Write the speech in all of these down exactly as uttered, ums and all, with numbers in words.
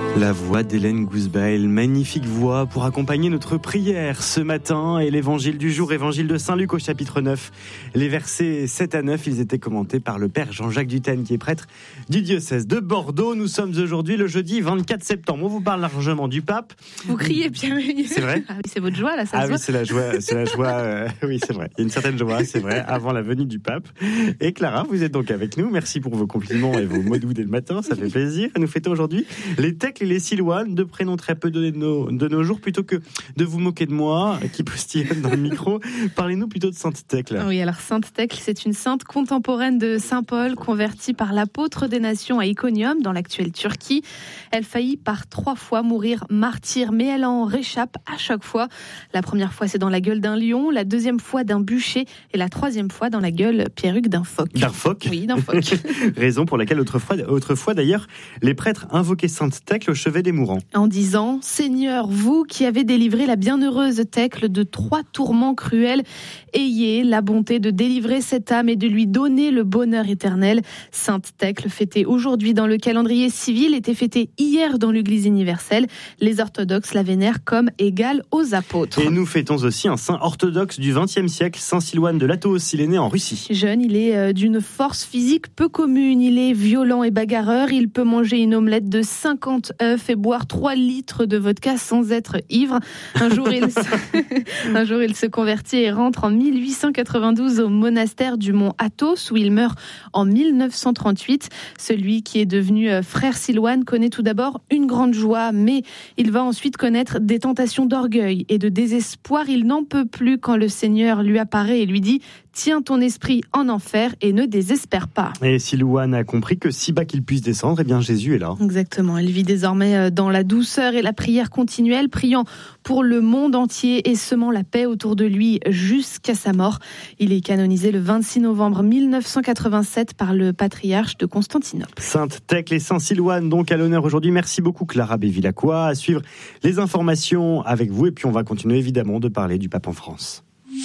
La voix d'Hélène Gouzbail, magnifique voix pour accompagner notre prière ce matin et l'évangile du jour, évangile de Saint-Luc au chapitre neuf. Les versets sept à neuf, ils étaient commentés par le père Jean-Jacques Dutène qui est prêtre du diocèse de Bordeaux. Nous sommes aujourd'hui le jeudi vingt-quatre septembre. On vous parle largement du pape. Vous criez bien. C'est vrai ? Ah oui, c'est votre joie là, ça Ah se oui, voit. c'est la joie, c'est la joie, euh, oui c'est vrai. Il y a une certaine joie, c'est vrai, avant la venue du pape. Et Clara, vous êtes donc avec nous. Merci pour vos compliments et vos mots doux dès le matin, ça fait plaisir. Nous fêtons aujourd'hui les Thècle et les Silouanes, deux prénoms très peu donnés de nos, de nos jours. Plutôt que de vous moquer de moi, qui postillonne dans le micro, parlez-nous plutôt de Sainte Thècle. Oui, alors Sainte Thècle, c'est une sainte contemporaine de Saint Paul, convertie par l'apôtre des nations à Iconium, dans l'actuelle Turquie. Elle faillit par trois fois mourir martyre, mais elle en réchappe à chaque fois. La première fois, c'est dans la gueule d'un lion, la deuxième fois d'un bûcher, et la troisième fois dans la gueule perruque d'un phoque. D'un phoque ? Oui, d'un phoque. Raison pour laquelle autrefois, autrefois d'ailleurs, les prêtres invoquaient Sainte Thècle au chevet des mourants. En disant « Seigneur, vous qui avez délivré la bienheureuse Thècle de trois tourments cruels, ayez la bonté de délivrer cette âme et de lui donner le bonheur éternel. » Sainte Thècle, fêtée aujourd'hui dans le calendrier civil, était fêtée hier dans l'Église universelle. Les orthodoxes la vénèrent comme égale aux apôtres. Et nous fêtons aussi un saint orthodoxe du vingtième siècle, Saint Silouane de Latos. Il est né en Russie. Jeune, il est d'une force physique peu commune. Il est violent et bagarreur. Il peut manger une omelette de cinquante œufs et boire trois litres de vodka sans être ivre. Un jour, il se... un jour, il se convertit et rentre en mille huit cent quatre-vingt-douze au monastère du mont Athos, où il meurt en mille neuf cent trente-huit. Celui qui est devenu frère Silouane connaît tout d'abord une grande joie, mais il va ensuite connaître des tentations d'orgueil et de désespoir. Il n'en peut plus quand le Seigneur lui apparaît et lui dit « Tiens ton esprit en enfer et ne désespère pas ». Et Silouane a compris que si bas qu'il puisse descendre, eh bien Jésus est là. Exactement, elle vit désormais dans la douceur et la prière continuelle, priant pour le monde entier et semant la paix autour de lui jusqu'à sa mort. Il est canonisé le vingt-six novembre mille neuf cent quatre-vingt-sept par le patriarche de Constantinople. Sainte Thècle et Saint Silouane donc à l'honneur aujourd'hui. Merci beaucoup Clara Bévilacqua. À suivre les informations avec vous et puis on va continuer évidemment de parler du pape en France.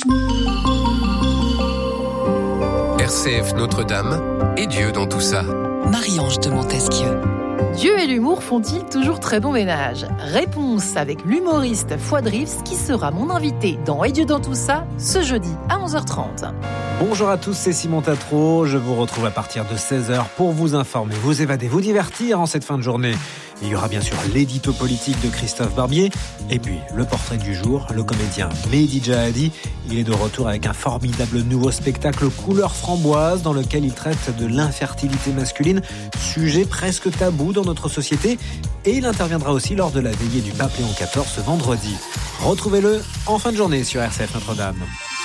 R C F Notre-Dame et Dieu dans tout ça. Marie-Ange de Montesquieu. Dieu et l'humour font-ils toujours très bon ménage ? Réponse avec l'humoriste Fouad Rives qui sera mon invité dans Et Dieu dans tout ça ce jeudi à onze heures trente. Bonjour à tous, c'est Simon Tatro. Je vous retrouve à partir de seize heures pour vous informer, vous évader, vous divertir en cette fin de journée. Il y aura bien sûr l'édito politique de Christophe Barbier et puis le portrait du jour, le comédien Mehdi Jahadi. Il est de retour avec un formidable nouveau spectacle couleur framboise dans lequel il traite de l'infertilité masculine, sujet presque tabou dans notre société. Et il interviendra aussi lors de la veillée du pape Léon quatorze ce vendredi. Retrouvez-le en fin de journée sur R C F Notre-Dame.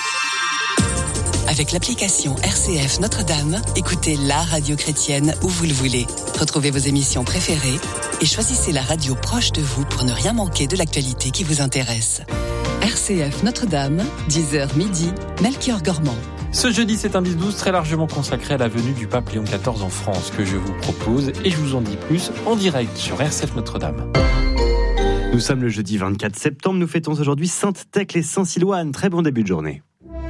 Avec l'application R C F Notre-Dame, écoutez la radio chrétienne où vous le voulez. Retrouvez vos émissions préférées et choisissez la radio proche de vous pour ne rien manquer de l'actualité qui vous intéresse. R C F Notre-Dame, dix heures midi, Melchior Gormand. Ce jeudi, c'est un dix douze très largement consacré à la venue du pape Léon quatorze en France que je vous propose et je vous en dis plus en direct sur R C F Notre-Dame. Nous sommes le jeudi vingt-quatre septembre, nous fêtons aujourd'hui Sainte Thècle et Saint Silouane. Très bon début de journée.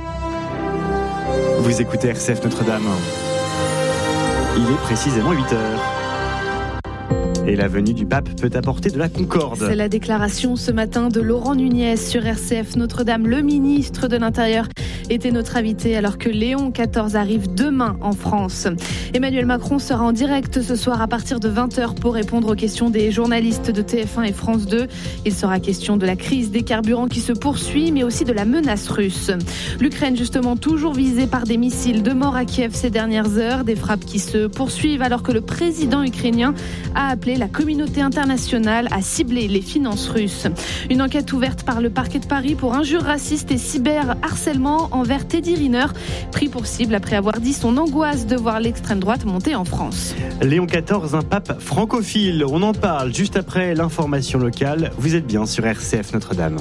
Vous écoutez R C F Notre-Dame. Il est précisément huit heures. Et la venue du pape peut apporter de la concorde. C'est la déclaration ce matin de Laurent Nunez sur R C F Notre-Dame. Le ministre de l'Intérieur était notre invité alors que Léon quatorze arrive demain en France. Emmanuel Macron sera en direct ce soir à partir de vingt heures pour répondre aux questions des journalistes de T F un et France deux. Il sera question de la crise des carburants qui se poursuit, mais aussi de la menace russe. L'Ukraine justement toujours visée par des missiles, de morts à Kiev ces dernières heures, des frappes qui se poursuivent alors que le président ukrainien a appelé la communauté internationale à cibler les finances russes. Une enquête ouverte par le parquet de Paris pour injures racistes et cyberharcèlement envers Teddy Riner, pris pour cible après avoir dit son angoisse de voir l'extrême droite monter en France. Léon quatorze, un pape francophile. On en parle juste après l'information locale. Vous êtes bien sur R C F Notre-Dame.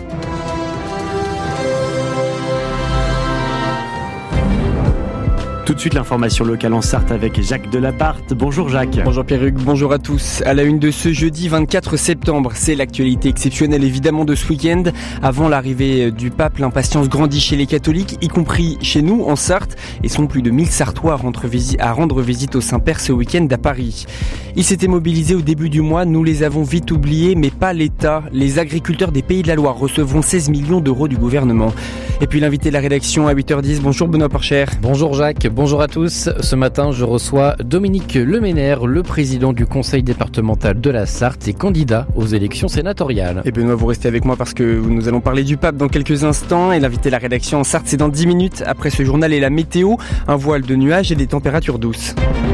Tout de suite l'information locale en Sarthe avec Jacques Delabarthe. Bonjour Jacques. Bonjour Pierruc, bonjour à tous. À la une de ce jeudi vingt-quatre septembre, c'est l'actualité exceptionnelle évidemment de ce week-end. Avant l'arrivée du pape, l'impatience grandit chez les catholiques, y compris chez nous en Sarthe, et sont plus de mille Sartois à rendre visite, à rendre visite au Saint-Père ce week-end à Paris. Ils s'étaient mobilisés au début du mois, nous les avons vite oubliés, mais pas l'État. Les agriculteurs des Pays de la Loire recevront seize millions d'euros du gouvernement. Et puis l'invité de la rédaction à huit heures dix, bonjour Benoît Porcher. Bonjour Jacques, bonjour à tous. Ce matin, je reçois Dominique Leménaire, le président du conseil départemental de la Sarthe et candidat aux élections sénatoriales. Et Benoît, vous restez avec moi parce que nous allons parler du pape dans quelques instants. Et l'invité de la rédaction en Sarthe, c'est dans dix minutes. Après ce journal et la météo, un voile de nuages et des températures douces.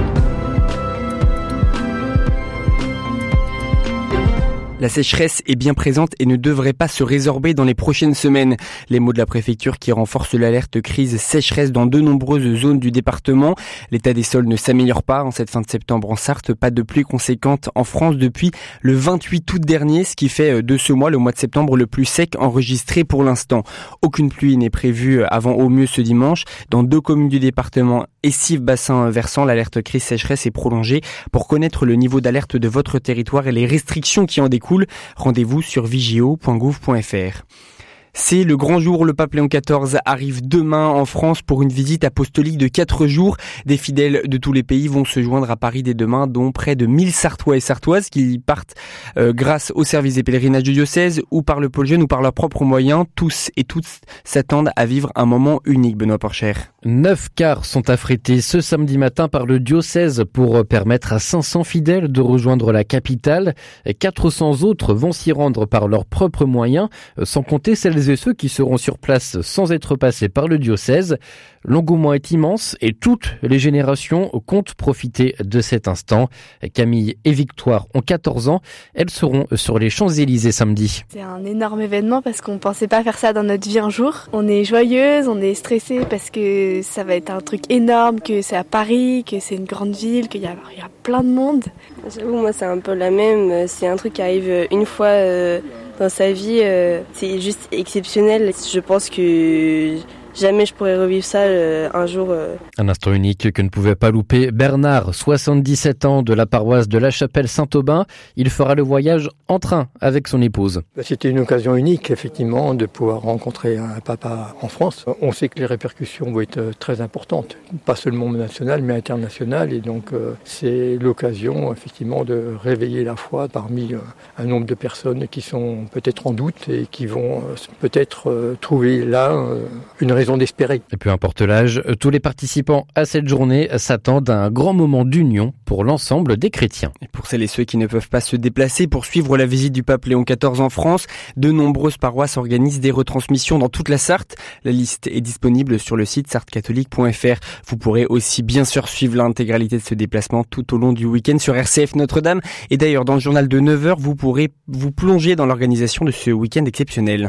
La sécheresse est bien présente et ne devrait pas se résorber dans les prochaines semaines. Les mots de la préfecture qui renforcent l'alerte crise sécheresse dans de nombreuses zones du département. L'état des sols ne s'améliore pas en cette fin de septembre en Sarthe. Pas de pluie conséquente en France depuis le vingt-huit août dernier, ce qui fait de ce mois le mois de septembre le plus sec enregistré pour l'instant. Aucune pluie n'est prévue avant au mieux ce dimanche. Dans deux communes du département, Essives, Bassin versant, l'alerte crise sécheresse est prolongée. Pour connaître le niveau d'alerte de votre territoire et les restrictions qui en découlent, rendez-vous sur vigio point gouv point f r. C'est le grand jour, le pape Léon quatorze arrive demain en France pour une visite apostolique de quatre jours. Des fidèles de tous les pays vont se joindre à Paris dès demain, dont près de mille Sartois et Sartoises qui partent euh, grâce au service des pèlerinages du diocèse ou par le pôle jeune ou par leurs propres moyens. Tous et toutes s'attendent à vivre un moment unique, Benoît Porcher. Neuf cars sont affrétés ce samedi matin par le diocèse pour permettre à cinq cents fidèles de rejoindre la capitale. quatre cents autres vont s'y rendre par leurs propres moyens, sans compter celles et ceux qui seront sur place sans être passés par le diocèse. L'engouement est immense et toutes les générations comptent profiter de cet instant. Camille et Victoire ont quatorze ans. Elles seront sur les Champs-Élysées samedi. C'est un énorme événement parce qu'on pensait pas faire ça dans notre vie un jour. On est joyeuse, on est stressée parce que ça va être un truc énorme, que c'est à Paris, que c'est une grande ville, qu'il y a, il y a plein de monde. J'avoue, moi c'est un peu la même. C'est un truc qui arrive une fois euh, dans sa vie. Euh, c'est juste exceptionnel. Je pense que jamais je pourrais revivre ça euh, un jour. Euh. Un instant unique que ne pouvait pas louper Bernard, soixante-dix-sept ans, de la paroisse de la Chapelle Saint-Aubin. Il fera le voyage en train avec son épouse. C'était une occasion unique, effectivement, de pouvoir rencontrer un papa en France. On sait que les répercussions vont être très importantes, pas seulement nationales, mais internationales. Et donc, euh, c'est l'occasion, effectivement, de réveiller la foi parmi euh, un nombre de personnes qui sont peut-être en doute et qui vont euh, peut-être euh, trouver là euh, une raison d'espérer. Et peu importe l'âge, tous les participants à cette journée s'attendent à un grand moment d'union pour l'ensemble des chrétiens. Et pour celles et ceux qui ne peuvent pas se déplacer pour suivre la visite du pape Léon quatorze en France, de nombreuses paroisses organisent des retransmissions dans toute la Sarthe. La liste est disponible sur le site sarthe catholique point f r. Vous pourrez aussi bien sûr suivre l'intégralité de ce déplacement tout au long du week-end sur R C F Notre-Dame. Et d'ailleurs, dans le journal de neuf heures, vous pourrez vous plonger dans l'organisation de ce week-end exceptionnel.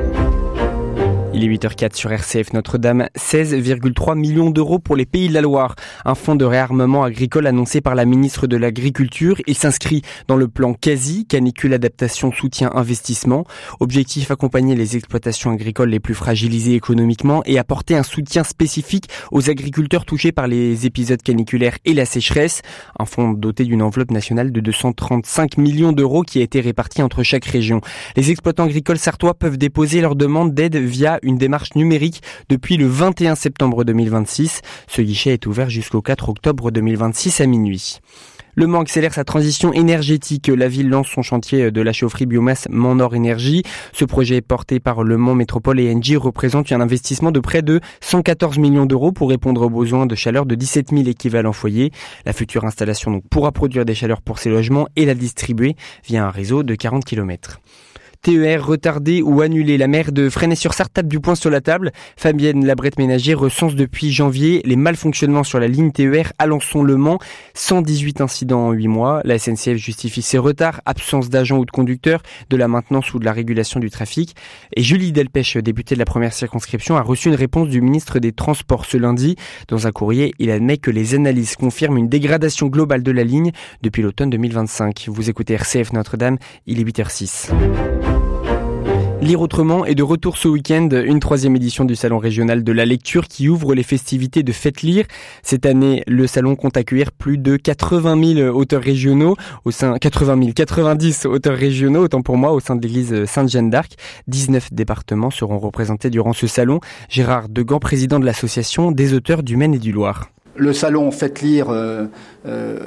Il est huit heures quatre sur R C F Notre-Dame, seize virgule trois millions d'euros pour les Pays de la Loire. Un fonds de réarmement agricole annoncé par la ministre de l'Agriculture. Il s'inscrit dans le plan quasi, canicule, adaptation, soutien, investissement. Objectif, accompagner les exploitations agricoles les plus fragilisées économiquement et apporter un soutien spécifique aux agriculteurs touchés par les épisodes caniculaires et la sécheresse. Un fonds doté d'une enveloppe nationale de deux cent trente-cinq millions d'euros qui a été réparti entre chaque région. Les exploitants agricoles sartois peuvent déposer leur demande d'aide via une démarche numérique depuis le vingt et un septembre deux mille vingt-six. Ce guichet est ouvert jusqu'au quatre octobre deux mille vingt-six à minuit. Le Mans accélère sa transition énergétique. La ville lance son chantier de la chaufferie biomasse Mans Nord Énergie. Ce projet porté par le Mans Métropole et Engie représente un investissement de près de cent quatorze millions d'euros pour répondre aux besoins de chaleur de dix-sept mille équivalents foyers. La future installation donc pourra produire des chaleurs pour ces logements et la distribuer via un réseau de quarante kilomètres. T E R retardé ou annulé. La maire de Fresnay-sur-Sarthe tape du poing sur la table. Fabienne Labrette-Ménager recense depuis janvier les malfonctionnements sur la ligne T E R Alençon-Le Mans. cent dix-huit incidents en huit mois. La S N C F justifie ses retards, absence d'agents ou de conducteurs, de la maintenance ou de la régulation du trafic. Et Julie Delpech, députée de la première circonscription, a reçu une réponse du ministre des Transports ce lundi. Dans un courrier, il admet que les analyses confirment une dégradation globale de la ligne depuis l'automne deux mille vingt-cinq. Vous écoutez R C F Notre-Dame, il est huit heures six. Lire autrement est de retour ce week-end, une troisième édition du Salon régional de la lecture qui ouvre les festivités de Faites lire. Cette année, le salon compte accueillir plus de quatre-vingt mille auteurs régionaux, au sein quatre-vingt mille, quatre-vingt-dix auteurs régionaux, autant pour moi, au sein de l'église Sainte-Jeanne d'Arc. dix-neuf départements seront représentés durant ce salon. Gérard Degan, président de l'association des auteurs du Maine et du Loir. Le salon Faites lire euh, euh,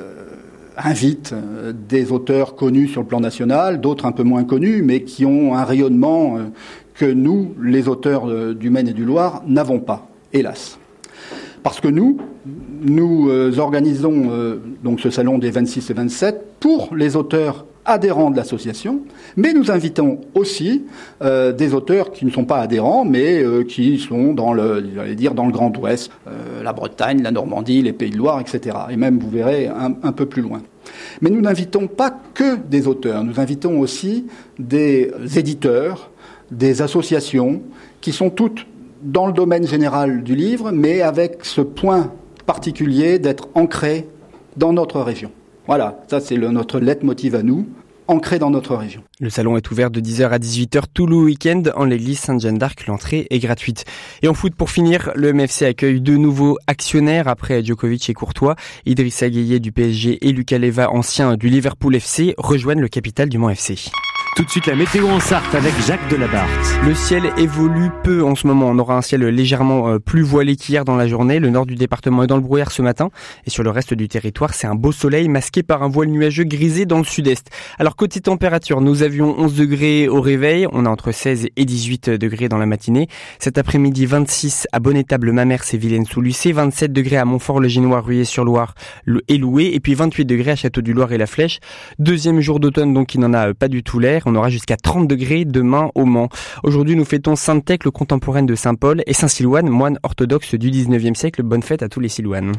invite des auteurs connus sur le plan national, d'autres un peu moins connus, mais qui ont un rayonnement que nous, les auteurs du Maine et du Loir, n'avons pas, hélas. Parce que nous, nous euh, organisons euh, donc ce salon des vingt-six et vingt-sept pour les auteurs adhérents de l'association, mais nous invitons aussi euh, des auteurs qui ne sont pas adhérents, mais euh, qui sont dans le, j'allais dire, dans le Grand Ouest, euh, la Bretagne, la Normandie, les Pays de Loire, et cetera. Et même, vous verrez, un, un peu plus loin. Mais nous n'invitons pas que des auteurs, nous invitons aussi des éditeurs, des associations, qui sont toutes dans le domaine général du livre, mais avec ce point particulier d'être ancrés dans notre région. Voilà, ça c'est le, notre leitmotiv à nous, ancré dans notre région. Le salon est ouvert de dix heures à dix-huit heures tout le week-end en l'église Sainte-Jeanne d'Arc. L'entrée est gratuite. Et en foot, pour finir, le M F C accueille deux nouveaux actionnaires après Djokovic et Courtois. Idrissa Gueye du P S G et Lucas Leiva, ancien du Liverpool F C, rejoignent le capital du Mans F C. Tout de suite, la météo en Sarthe avec Jacques Delabarthe. Le ciel évolue peu en ce moment. On aura un ciel légèrement plus voilé qu'hier dans la journée. Le nord du département est dans le brouillard ce matin. Et sur le reste du territoire, c'est un beau soleil masqué par un voile nuageux grisé dans le sud-est. Alors, côté température, nous avions onze degrés au réveil. On a entre seize et dix-huit degrés dans la matinée. Cet après-midi, vingt-six à Bonnétable, Mamers et Vilaine-sous-Lucé. vingt-sept degrés à Montfort-le-Ginois, Ruillé-sur-Loire et Loué. Et puis vingt-huit degrés à Château-du-Loir et La Flèche. Deuxième jour d'automne, donc, il n'en a pas du tout l'air. On aura jusqu'à trente degrés demain au Mans. Aujourd'hui, nous fêtons Sainte Thècle, contemporaine de Saint Paul, et Saint Silouane, moine orthodoxe du dix-neuvième siècle. Bonne fête à tous les Silouanes.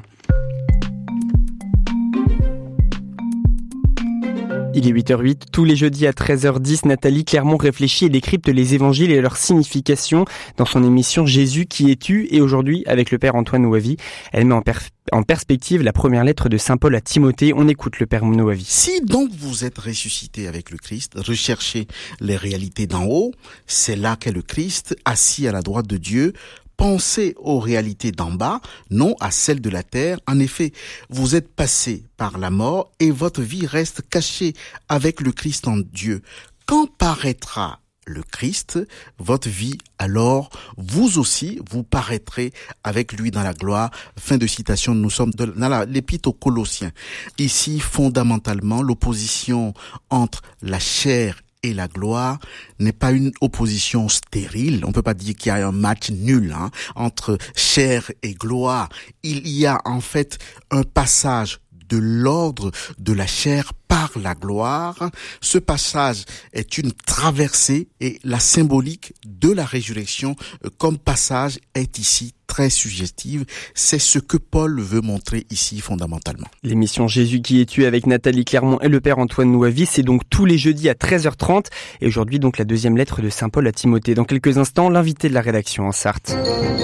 Il est huit heures huit, tous les jeudis à treize heures dix, Nathalie Clermont réfléchit et décrypte les évangiles et leur signification dans son émission Jésus qui es-tu, et aujourd'hui, avec le père Antoine Nouavi, elle met en, per- en perspective la première lettre de Saint Paul à Timothée. On écoute le père Nouavi. Si donc vous êtes ressuscité avec le Christ, recherchez les réalités d'en haut, c'est là qu'est le Christ, assis à la droite de Dieu. Pensez aux réalités d'en bas, non à celles de la terre. En effet, vous êtes passé par la mort et votre vie reste cachée avec le Christ en Dieu. Quand paraîtra le Christ, votre vie, alors vous aussi, vous paraîtrez avec lui dans la gloire. Fin de citation, nous sommes dans l'épître aux Colossiens. Ici, fondamentalement, l'opposition entre la chair et la gloire n'est pas une opposition stérile. On peut pas dire qu'il y a un match nul hein, entre chair et gloire. Il y a en fait un passage de l'ordre de la chair par la gloire. Ce passage est une traversée et la symbolique de la résurrection comme passage est ici très suggestive. C'est ce que Paul veut montrer ici fondamentalement. L'émission Jésus qui es-tu avec Nathalie Clermont et le père Antoine Nouavi, c'est donc tous les jeudis à treize heures trente et aujourd'hui donc la deuxième lettre de Saint Paul à Timothée. Dans quelques instants, l'invité de la rédaction en Sarthe.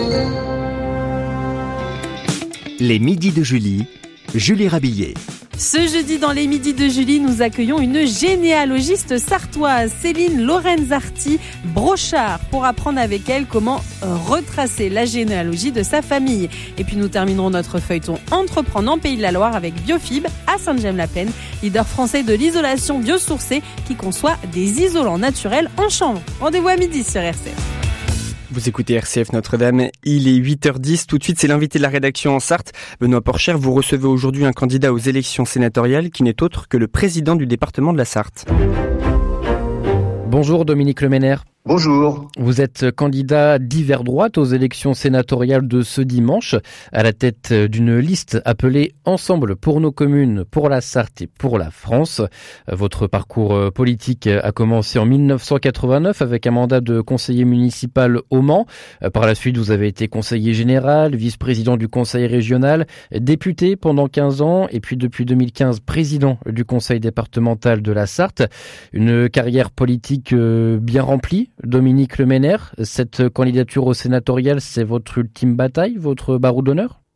Les midis de Julie, Julie Rabillet. Ce jeudi, dans les midis de Julie, nous accueillons une généalogiste sartoise, Céline Lorenzarti Brochard, pour apprendre avec elle comment retracer la généalogie de sa famille. Et puis nous terminerons notre feuilleton Entreprendre en Pays de la Loire avec Biofib à Sainte-Gemme-la-Plaine, leader français de l'isolation biosourcée qui conçoit des isolants naturels en chambre. Rendez-vous à midi sur R C F. Vous écoutez R C F Notre-Dame, il est huit heures dix, tout de suite c'est l'invité de la rédaction en Sarthe. Benoît Porcher, vous recevez aujourd'hui un candidat aux élections sénatoriales qui n'est autre que le président du département de la Sarthe. Bonjour Dominique Leménaire. Bonjour. Vous êtes candidat d'hiver droite aux élections sénatoriales de ce dimanche, à la tête d'une liste appelée Ensemble pour nos communes, pour la Sarthe et pour la France. Votre parcours politique a commencé en dix-neuf cent quatre-vingt-neuf avec un mandat de conseiller municipal au Mans. Par la suite, vous avez été conseiller général, vice-président du conseil régional, député pendant quinze ans et puis depuis deux mille quinze, président du conseil départemental de la Sarthe. Une carrière politique bien remplie. Dominique Leménaire, cette candidature au sénatorial, c'est votre ultime bataille, votre barreau d'honneur ?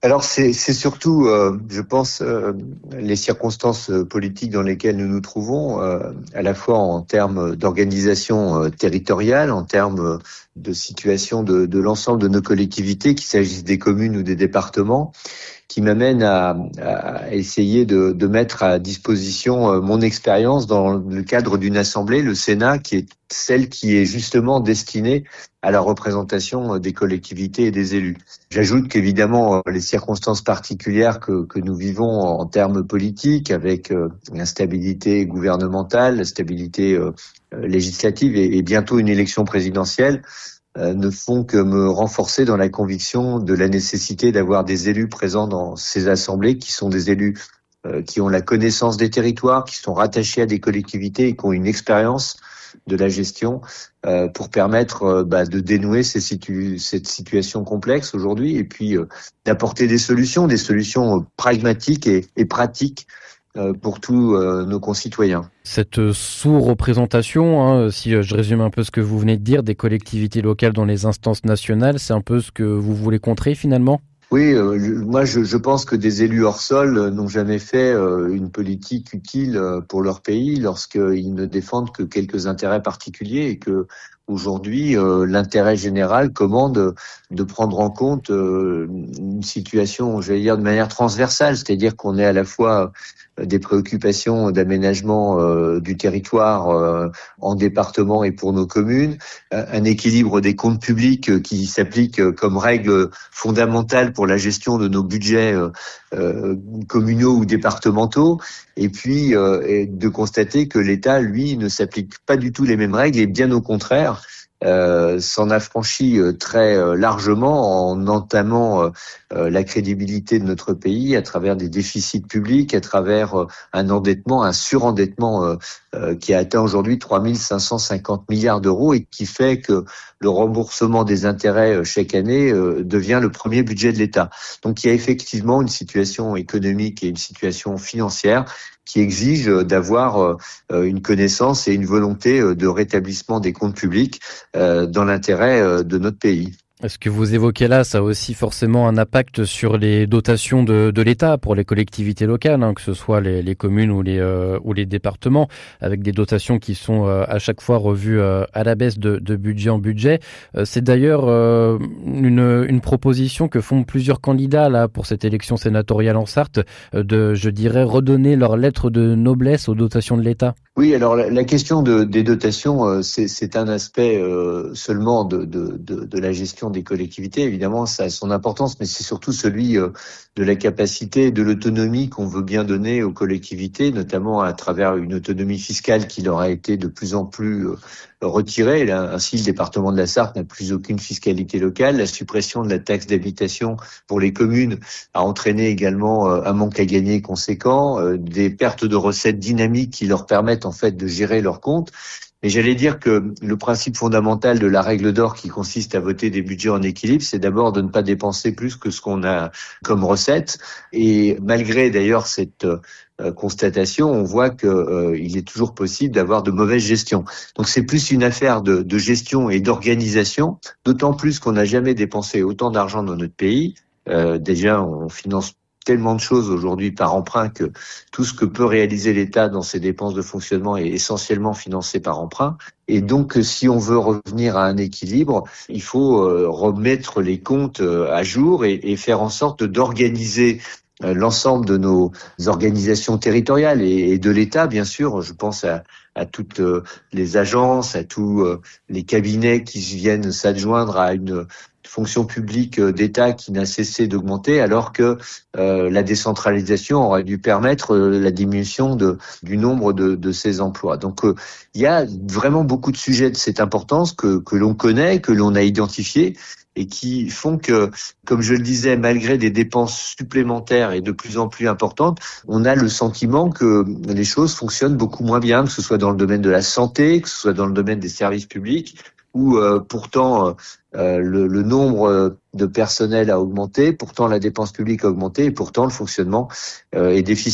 Alors c'est, c'est surtout, euh, je pense, euh, les circonstances politiques dans lesquelles nous nous trouvons, euh, à la fois en termes d'organisation euh, territoriale, en termes de situation de, de l'ensemble de nos collectivités, qu'il s'agisse des communes ou des départements, qui m'amène à, à essayer de, de mettre à disposition mon expérience dans le cadre d'une assemblée, le Sénat, qui est celle qui est justement destinée à la représentation des collectivités et des élus. J'ajoute qu'évidemment, les circonstances particulières que, que nous vivons en termes politiques, avec l'instabilité gouvernementale, la stabilité législative et, et bientôt une élection présidentielle, Euh, ne font que me renforcer dans la conviction de la nécessité d'avoir des élus présents dans ces assemblées, qui sont des élus euh, qui ont la connaissance des territoires, qui sont rattachés à des collectivités et qui ont une expérience de la gestion euh, pour permettre euh, bah, de dénouer ces situ- cette situation complexe aujourd'hui et puis euh, d'apporter des solutions, des solutions euh, pragmatiques et, et pratiques pour tous euh, nos concitoyens. Cette sous-représentation, hein, si je résume un peu ce que vous venez de dire, des collectivités locales dans les instances nationales, c'est un peu ce que vous voulez contrer finalement ? Oui, euh, moi je, je pense que des élus hors sol n'ont jamais fait euh, une politique utile pour leur pays lorsqu'ils ne défendent que quelques intérêts particuliers et que aujourd'hui euh, l'intérêt général commande de prendre en compte euh, une situation, j'allais dire, de manière transversale, c'est-à-dire qu'on est à la fois des préoccupations d'aménagement euh, du territoire euh, en département et pour nos communes, un équilibre des comptes publics qui s'applique comme règle fondamentale pour la gestion de nos budgets euh, euh, communaux ou départementaux, et puis euh, et de constater que l'État, lui, ne s'applique pas du tout les mêmes règles et bien au contraire, Euh, s'en affranchit euh, très euh, largement en entamant euh, euh, la crédibilité de notre pays à travers des déficits publics, à travers euh, un endettement, un surendettement euh, euh, qui a atteint aujourd'hui trois mille cinq cent cinquante milliards d'euros et qui fait que le remboursement des intérêts euh, chaque année euh, devient le premier budget de l'État. Donc il y a effectivement une situation économique et une situation financière qui exige d'avoir euh, une connaissance et une volonté de rétablissement des comptes publics euh, dans l'intérêt euh, de notre pays. Ce que vous évoquez là, ça a aussi forcément un impact sur les dotations de, de l'État pour les collectivités locales, hein, que ce soit les, les communes ou les, euh, ou les départements, avec des dotations qui sont euh, à chaque fois revues euh, à la baisse de, de budget en budget. Euh, c'est d'ailleurs euh, une, une proposition que font plusieurs candidats là pour cette élection sénatoriale en Sarthe, euh, de, je dirais, redonner leur lettre de noblesse aux dotations de l'État. Oui, alors la, la question de, des dotations, euh, c'est, c'est un aspect euh, seulement de, de, de, de la gestion des collectivités. Évidemment, ça a son importance, mais c'est surtout celui euh, de la capacité et de l'autonomie qu'on veut bien donner aux collectivités, notamment à travers une autonomie fiscale qui leur a été de plus en plus euh, retirée. Là, ainsi, le département de la Sarthe n'a plus aucune fiscalité locale. La suppression de la taxe d'habitation pour les communes a entraîné également euh, un manque à gagner conséquent, euh, des pertes de recettes dynamiques qui leur permettent en fait de gérer leurs comptes. Mais j'allais dire que le principe fondamental de la règle d'or qui consiste à voter des budgets en équilibre, c'est d'abord de ne pas dépenser plus que ce qu'on a comme recette. Et malgré d'ailleurs cette euh, constatation, on voit que euh, il est toujours possible d'avoir de mauvaises gestions. Donc c'est plus une affaire de, de gestion et d'organisation, d'autant plus qu'on n'a jamais dépensé autant d'argent dans notre pays. Euh, déjà, on finance tellement de choses aujourd'hui par emprunt que tout ce que peut réaliser l'État dans ses dépenses de fonctionnement est essentiellement financé par emprunt. Et donc, si on veut revenir à un équilibre, il faut euh, remettre les comptes euh, à jour et, et faire en sorte d'organiser euh, l'ensemble de nos organisations territoriales et, et de l'État, bien sûr. Je pense à, à toutes euh, les agences, à tous euh, les cabinets qui viennent s'adjoindre à une fonction publique d'État qui n'a cessé d'augmenter, alors que euh, la décentralisation aurait dû permettre euh, la diminution de, du nombre de, de ces emplois. Donc euh, il y a vraiment beaucoup de sujets de cette importance que, que l'on connaît, que l'on a identifiés et qui font que, comme je le disais, malgré des dépenses supplémentaires et de plus en plus importantes, on a le sentiment que les choses fonctionnent beaucoup moins bien, que ce soit dans le domaine de la santé, que ce soit dans le domaine des services publics, où euh, pourtant euh, le, le nombre de personnel a augmenté, pourtant la dépense publique a augmenté et pourtant le fonctionnement euh, est déficient.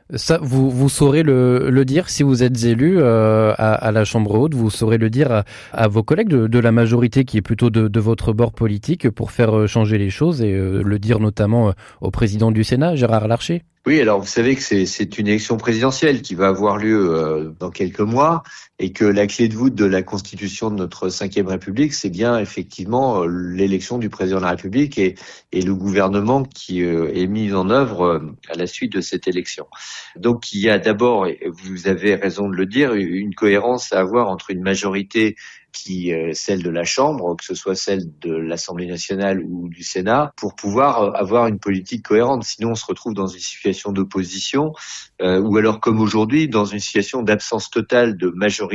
Ça, vous, vous saurez le, le dire si vous êtes élu euh, à, à la Chambre haute, vous saurez le dire à, à vos collègues de, de la majorité qui est plutôt de, de votre bord politique pour faire changer les choses et euh, le dire notamment au président du Sénat, Gérard Larcher. Oui, alors vous savez que c'est, c'est une élection présidentielle qui va avoir lieu euh, dans quelques mois et que la clé de voûte de la constitution de notre cinquième République, c'est bien effectivement euh, l'élection du président de la République et, et le gouvernement qui euh, est mis en œuvre euh, à la suite de cette élection. Donc il y a d'abord, et vous avez raison de le dire, une cohérence à avoir entre une majorité qui est celle de la Chambre, que ce soit celle de l'Assemblée nationale ou du Sénat, pour pouvoir avoir une politique cohérente. Sinon, on se retrouve dans une situation d'opposition, euh, ou alors comme aujourd'hui, dans une situation d'absence totale de majorité